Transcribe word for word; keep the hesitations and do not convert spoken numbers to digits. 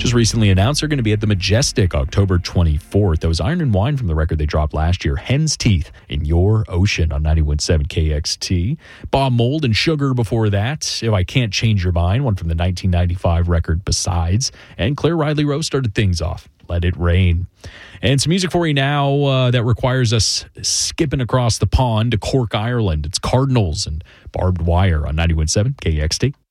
just recently announced they're going to be at the Majestic October twenty-fourth. That was Iron and Wine from the record they dropped last year, Hen's Teeth in Your Ocean on ninety-one point seven K X T. Bob Mould and Sugar before that, If I Can't Change Your Mind, one from the nineteen ninety-five record Besides. And Claire Ridley Rose started things off, Let It Rain. And some music for you now uh, that requires us skipping across the pond to Cork, Ireland. It's Cardinals and Barbed Wire on ninety-one point seven K X T.